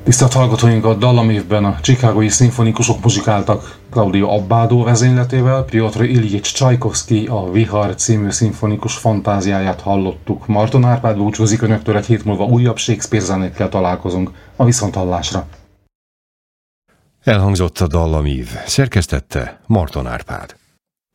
Tisztelt hallgatóink, a Dallamévben a chicagói szimfonikusok muzsikáltak Claudio Abbado vezényletével, Piotr Iljics Csajkovszky a Vihar című szimfonikus fantáziáját hallottuk. Marton Árpád búcsúzik önöktől, egy hét múlva újabb Shakespeare zenékkel találkozunk. A viszonthallásra! Elhangzott a Dallamív, szerkesztette Marton Árpád.